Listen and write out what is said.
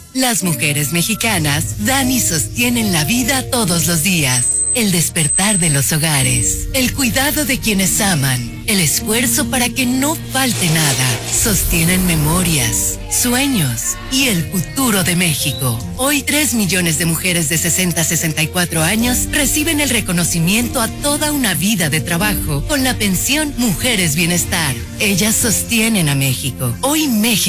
Las mujeres mexicanas dan y sostienen la vida todos los días. El despertar de los hogares, el cuidado de quienes aman, el esfuerzo para que no falte nada, sostienen memorias, sueños y el futuro de México. Hoy 3 millones de mujeres de 60 a 64 años reciben el reconocimiento a toda una vida de trabajo con la pensión Mujeres Bienestar. Ellas sostienen a México. Hoy México